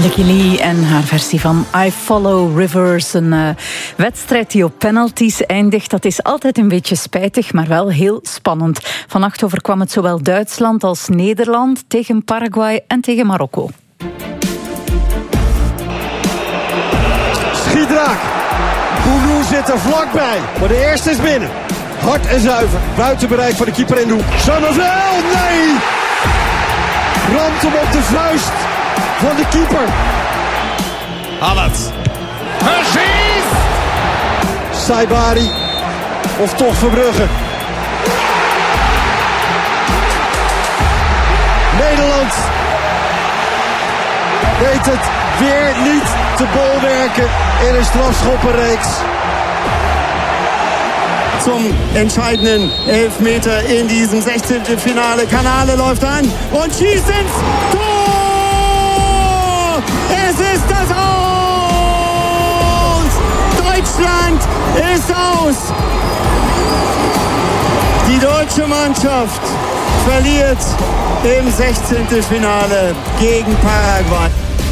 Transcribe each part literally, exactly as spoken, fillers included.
Lykke Li en haar versie van I Follow Rivers. Een uh, wedstrijd die op penalties eindigt. Dat is altijd een beetje spijtig, maar wel heel spannend. Vannacht overkwam het zowel Duitsland als Nederland tegen Paraguay en tegen Marokko. Schiet raak. Bounou zit er vlakbij. Maar de eerste is binnen. Hard en zuiver. Buiten bereik van de keeper in de hoek. Sanavel, nee! Ramt hem op de vuist van de keeper. Haaland. Verschiet! Saibari. Of toch Verbrugge. Nederland weet het weer niet te bolwerken in een strafschoppenreeks. Zum entscheidenden Elfmeter in diesem sechzehnten Finale. Kanale läuft an und schießt ins Tor! Es ist das Aus! Deutschland ist aus! Die deutsche Mannschaft verliert im sechzehnten Finale gegen Paraguay.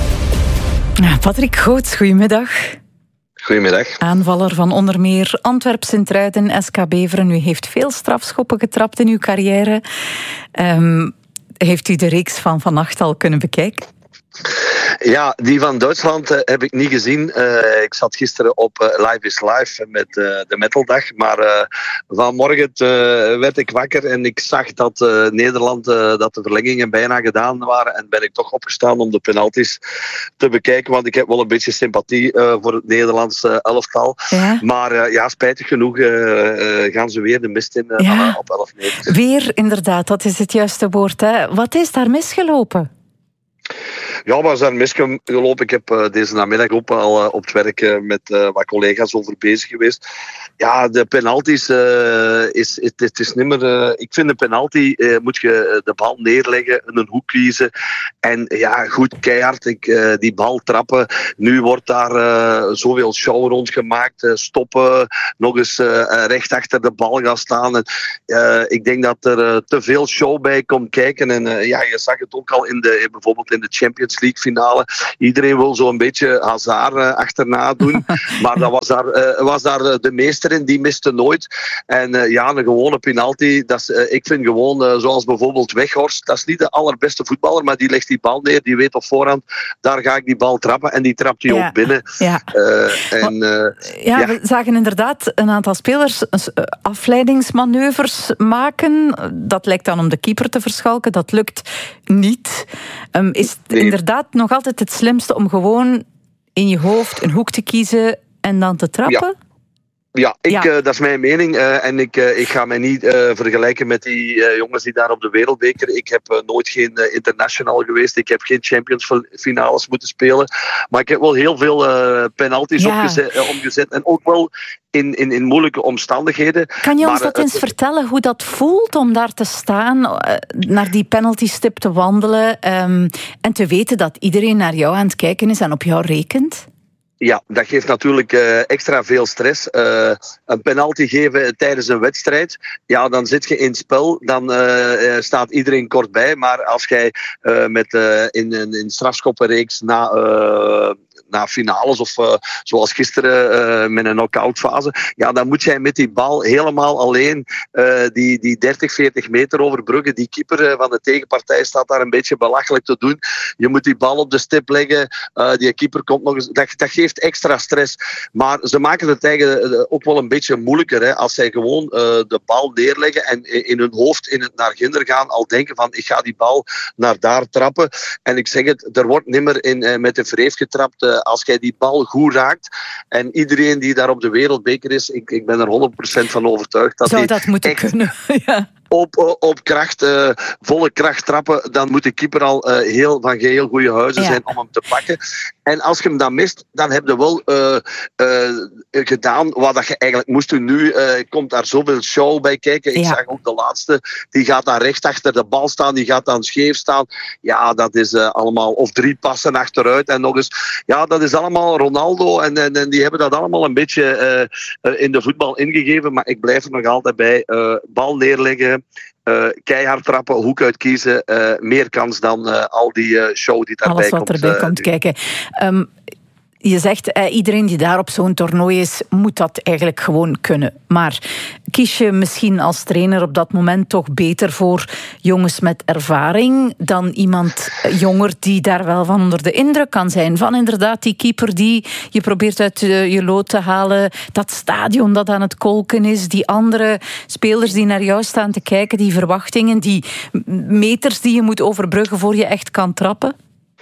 Patrick Goots, goedemiddag. Goedemiddag. Aanvaller van onder meer Antwerp, Sint-Truiden, S K Beveren. U heeft veel strafschoppen getrapt in uw carrière. Um, heeft u de reeks van vannacht al kunnen bekijken? Ja, die van Duitsland uh, heb ik niet gezien. Uh, ik zat gisteren op uh, Live is Live met uh, de Metaldag. Maar uh, vanmorgen uh, werd ik wakker en ik zag dat uh, Nederland, uh, dat de verlengingen bijna gedaan waren. En ben ik toch opgestaan om de penalties te bekijken. Want ik heb wel een beetje sympathie uh, voor het Nederlandse uh, elftal. Ja. Maar uh, ja, spijtig genoeg uh, uh, gaan ze weer de mist in uh, ja. uh, op elf meter. Weer inderdaad, dat is het juiste woord. Hè. Wat is daar misgelopen? Ja, was daar misgelopen. Ik heb uh, deze namiddag ook al uh, op het werk uh, met uh, wat collega's over bezig geweest. Ja, de penalties, uh, is, het, het is niet meer... Uh, ik vind de penalty, uh, moet je de bal neerleggen, een hoek kiezen. En ja, goed, keihard ik, uh, die bal trappen. Nu wordt daar uh, zoveel show rond gemaakt. Uh, stoppen, nog eens uh, recht achter de bal gaan staan. En, uh, ik denk dat er uh, te veel show bij komt kijken. En uh, ja, je zag het ook al in de, bijvoorbeeld in de Champions League finale. Iedereen wil zo'n beetje Hazard uh, achterna doen. Maar dat was daar, uh, was daar uh, de meester in, die miste nooit. En uh, ja, een gewone penalty, dat is, uh, ik vind gewoon, uh, zoals bijvoorbeeld Weghorst, dat is niet de allerbeste voetballer, maar die legt die bal neer, die weet op voorhand, daar ga ik die bal trappen, en die trapt hij ja, ook binnen. Ja. Uh, en, uh, ja, ja, we zagen inderdaad een aantal spelers afleidingsmanoeuvres maken. Dat lijkt dan om de keeper te verschalken, dat lukt niet. Um, is het nee. inderdaad nog altijd het slimste om gewoon in je hoofd een hoek te kiezen en dan te trappen? Ja. Ja, ik, ja. Uh, dat is mijn mening. Uh, en ik, uh, ik ga mij niet uh, vergelijken met die uh, jongens die daar op de wereldbeker... Ik heb uh, nooit geen uh, international geweest. Ik heb geen Champions finales moeten spelen. Maar ik heb wel heel veel uh, penalties ja. opgezet, uh, omgezet. En ook wel in, in, in moeilijke omstandigheden. Kan je ons maar, dat eens uh, vertellen, hoe dat voelt om daar te staan, uh, naar die penaltystip te wandelen um, en te weten dat iedereen naar jou aan het kijken is en op jou rekent? Ja, dat geeft natuurlijk uh, extra veel stress. Uh, een penalty geven tijdens een wedstrijd, ja, dan zit je in het spel, dan uh, staat iedereen kort bij. Maar als jij uh, met, uh, in een in strafschoppenreeks na... Uh, na finales of uh, zoals gisteren uh, met een knock-out fase, ja, dan moet jij met die bal helemaal alleen uh, die, die dertig, veertig meter overbruggen. Die keeper uh, van de tegenpartij staat daar een beetje belachelijk te doen. Je moet die bal op de stip leggen. Uh, die keeper komt nog eens. Dat, dat geeft extra stress. Maar ze maken het eigenlijk uh, ook wel een beetje moeilijker. Hè, als zij gewoon uh, de bal neerleggen en in hun hoofd in het naar ginder gaan, al denken van ik ga die bal naar daar trappen. En ik zeg het, er wordt nimmer in, uh, met de vreef getrapt. Uh, Als jij die bal goed raakt, en iedereen die daar op de wereldbeker is, ik, ik ben er honderd procent van overtuigd dat Zou die dat moeten echt kunnen? Ja. op, op kracht, uh, volle kracht trappen, dan moet de keeper al uh, heel, van geheel goede huizen ja. zijn om hem te pakken. En als je hem dan mist, dan heb je wel uh, uh, gedaan wat dat je eigenlijk moest doen. Nu uh, komt daar zoveel show bij kijken. Ik ja. zag ook de laatste, die gaat dan recht achter de bal staan, die gaat dan scheef staan. Ja, dat is uh, allemaal, of drie passen achteruit en nog eens. Ja, dat is allemaal Ronaldo en, en, en die hebben dat allemaal een beetje uh, uh, in de voetbal ingegeven. Maar ik blijf er nog altijd bij. Uh, bal neerleggen, trainen. Uh, keihard trappen, hoek uitkiezen. Uh, meer kans dan uh, al die uh, show die daarbij komt. Alles wat erbij uh, komt kijken. Um, Je zegt, eh, iedereen die daar op zo'n toernooi is, moet dat eigenlijk gewoon kunnen. Maar kies je misschien als trainer op dat moment toch beter voor jongens met ervaring dan iemand jonger die daar wel van onder de indruk kan zijn? Van inderdaad die keeper die je probeert uit je lood te halen, dat stadion dat aan het kolken is, die andere spelers die naar jou staan te kijken, die verwachtingen, die meters die je moet overbruggen voor je echt kan trappen?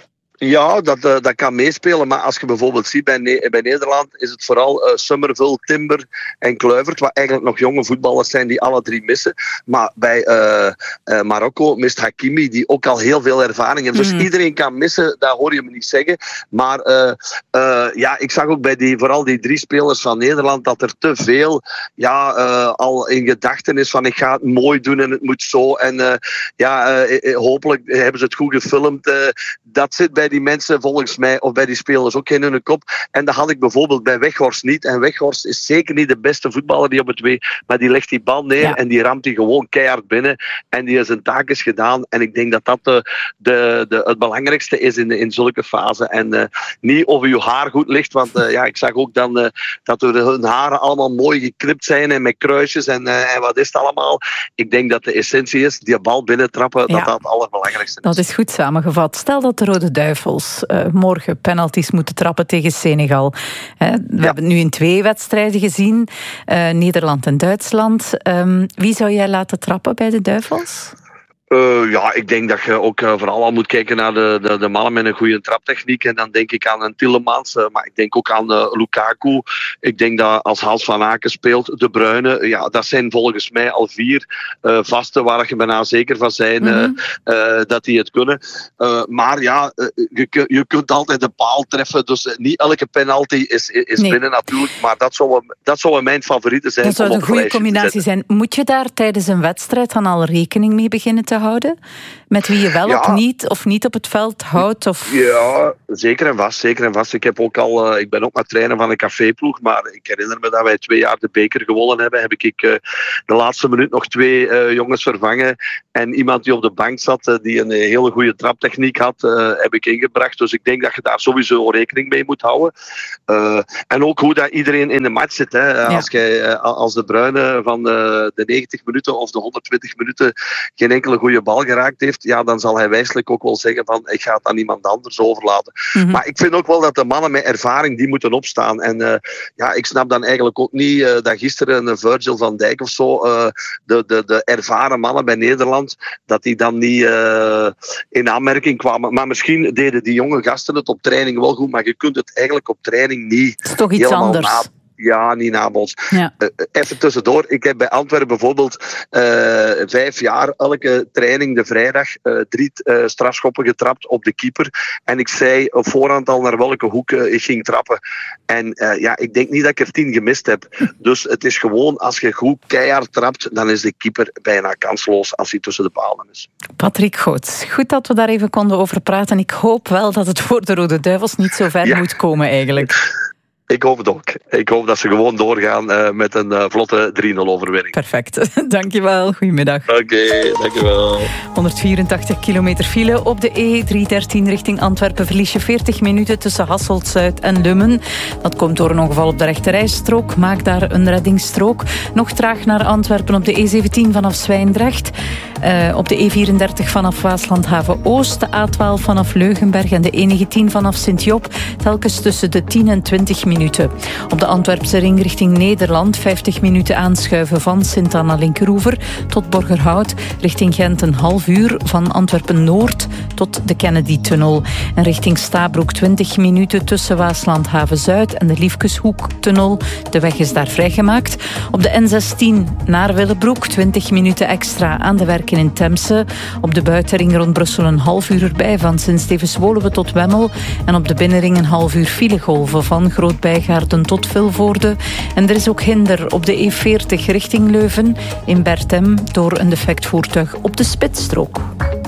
Ja, dat, uh, dat kan meespelen. Maar als je bijvoorbeeld ziet bij, ne- bij Nederland, is het vooral uh, Summerville, Timber en Kluivert, wat eigenlijk nog jonge voetballers zijn die alle drie missen. Maar bij uh, uh, Marokko mist Hakimi, die ook al heel veel ervaring heeft. Dus mm. iedereen kan missen, dat hoor je me niet zeggen. Maar uh, uh, ja, ik zag ook bij die, vooral die drie spelers van Nederland, dat er te veel ja, uh, al in gedachten is van ik ga het mooi doen en het moet zo. En uh, ja, uh, hopelijk hebben ze het goed gefilmd. Uh, dat zit bij die mensen volgens mij, of bij die spelers ook in hun kop. En dat had ik bijvoorbeeld bij Weghorst niet. En Weghorst is zeker niet de beste voetballer die op het W, maar die legt die bal neer ja. en die ramt die gewoon keihard binnen. En die zijn taak is gedaan. En ik denk dat dat de, de, de, het belangrijkste is in, in zulke fasen. En uh, niet of je haar goed ligt, want uh, ja, ik zag ook dan uh, dat hun haren allemaal mooi geknipt zijn en met kruisjes en, uh, en wat is het allemaal. Ik denk dat de essentie is, die bal binnentrappen, ja. dat dat het allerbelangrijkste is. Dat is goed samengevat. Stel dat de Rode Duivels uh, morgen penalties moeten trappen tegen Senegal. Uh, we ja. hebben het nu in twee wedstrijden gezien. Uh, Nederland en Duitsland. Um, wie zou jij laten trappen bij de Duivels? Uh, ja, ik denk dat je ook uh, vooral al moet kijken naar de, de, de mannen met een goede traptechniek. En dan denk ik aan een Tillemans, uh, maar ik denk ook aan uh, Lukaku. Ik denk dat als Hans van Aken speelt, De Bruyne, ja, dat zijn volgens mij al vier uh, vaste waar je bijna zeker van zijn mm-hmm. uh, uh, dat die het kunnen. Uh, maar ja, uh, je, je kunt altijd de paal treffen, dus uh, niet elke penalty is, is nee. binnen natuurlijk. Maar dat zou, dat zou mijn favoriete zijn. Dat zou een goede combinatie zijn. Moet je daar tijdens een wedstrijd dan al rekening mee beginnen te houden? Met wie je wel ja. of niet of niet op het veld houdt? Of... Ja, zeker en vast. Zeker en vast. Ik, heb ook al, uh, ik ben ook maar trainer van een caféploeg, maar ik herinner me dat wij twee jaar de beker gewonnen hebben. Heb ik uh, de laatste minuut nog twee uh, jongens vervangen. En iemand die op de bank zat, uh, die een uh, hele goede traptechniek had, uh, heb ik ingebracht. Dus ik denk dat je daar sowieso rekening mee moet houden. Uh, en ook hoe dat iedereen in de match zit. Hè. Ja. Als, jij, uh, als De Bruyne van de, de negentig minuten of de honderdtwintig minuten geen enkele goede bal geraakt heeft, ja, dan zal hij wijselijk ook wel zeggen van ik ga het aan iemand anders overlaten. Mm-hmm. Maar ik vind ook wel dat de mannen met ervaring die moeten opstaan. En uh, ja, ik snap dan eigenlijk ook niet uh, dat gisteren een Virgil van Dijk of zo, uh, de, de, de ervaren mannen bij Nederland, dat die dan niet uh, in aanmerking kwamen. Maar misschien deden die jonge gasten het op training wel goed, maar je kunt het eigenlijk op training niet. Het is toch iets anders. Na- Ja, niet nabons. Ja. Uh, even tussendoor. Ik heb bij Antwerpen bijvoorbeeld uh, vijf jaar elke training de vrijdag uh, drie uh, strafschoppen getrapt op de keeper. En ik zei op voorhand al naar welke hoek uh, ik ging trappen. En uh, ja, ik denk niet dat ik er tien gemist heb. Dus het is gewoon, als je goed keihard trapt, dan is de keeper bijna kansloos als hij tussen de palen is. Patrick Goots, goed dat we daar even konden over praten. Ik hoop wel dat het voor de Rode Duivels niet zo ver ja. moet komen eigenlijk. Ik hoop het ook. Ik hoop dat ze gewoon doorgaan uh, met een uh, vlotte drie nul overwinning. Perfect. Dankjewel. Goedemiddag. Oké, okay, dankjewel. honderdvierentachtig kilometer file op de E driehonderddertien richting Antwerpen. Verlies je veertig minuten tussen Hasselt-Zuid en Lummen. Dat komt door een ongeval op de rechterrijstrook. Maak daar een reddingsstrook. Nog traag naar Antwerpen op de E zeventien vanaf Zwijndrecht. Uh, op de E vierendertig vanaf Waaslandhaven-Oost. De A twaalf vanaf Leugenberg en de E negentien vanaf Sint-Job. Telkens tussen de tien en twintig minuten. Op de Antwerpse ring richting Nederland vijftig minuten aanschuiven van Sint-Anna-Linkeroever tot Borgerhout. Richting Gent een half uur van Antwerpen-Noord tot de Kennedy-tunnel. En richting Stabroek twintig minuten tussen Waaslandhaven-Zuid en de Liefkeshoek-tunnel. De weg is daar vrijgemaakt. Op de N zestien naar Willebroek twintig minuten extra aan de werken in Temse. Op de buitenring rond Brussel een half uur erbij van Sint-Stevens-Woluwe tot Wemmel. En op de binnenring een half uur filegolven van Groot-Bijgaarden tot Vilvoorde. En er is ook hinder op de E veertig richting Leuven in Bertem door een defect voertuig op de spitsstrook.